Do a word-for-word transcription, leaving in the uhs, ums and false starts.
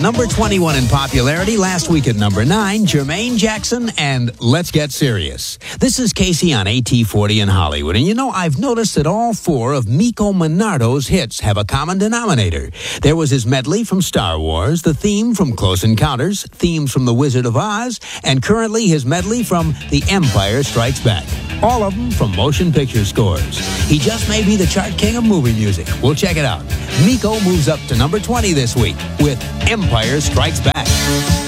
number twenty-one in popularity. Last week at number nine, Jermaine Jackson and Let's Get Serious. This is Casey on A T forty in Hollywood. And you know, I've noticed that all four of Miko Manardo's hits have a common denominator. There was his medley from Star Wars, the theme from Close Encounters, themes from The Wizard of Oz, and currently his medley from The Empire Strikes Back. All of them from motion picture scores. He just may be the chart king of movie music. We'll check it out. Miko moves up to number twenty this week with Empire Strikes Back.